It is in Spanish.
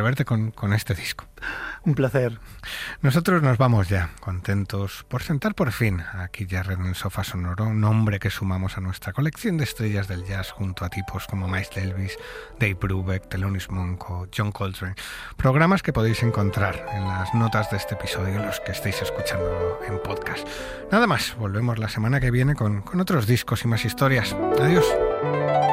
verte con este disco. Un placer. Nosotros nos vamos ya, contentos por sentar por fin a Keith Jarrett en el sofá sonoro, un nombre que sumamos a nuestra colección de estrellas del jazz junto a tipos como Miles Davis, Dave Brubeck, Thelonious Monk o John Coltrane. Programas que podéis encontrar en las notas de este episodio, los que estéis escuchando en podcast. Nada más, volvemos la semana que viene con otros discos y más historias. Adiós.